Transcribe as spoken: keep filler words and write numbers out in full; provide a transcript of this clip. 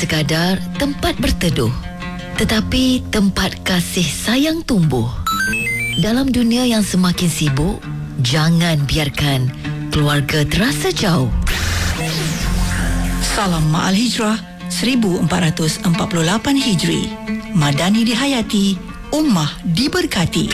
sekadar tempat berteduh, tetapi tempat kasih sayang tumbuh. Dalam dunia yang semakin sibuk, jangan biarkan keluarga terasa jauh. Salam Ma'al Hijrah seribu empat ratus empat puluh lapan Hijri. Madani dihayati, ummah diberkati.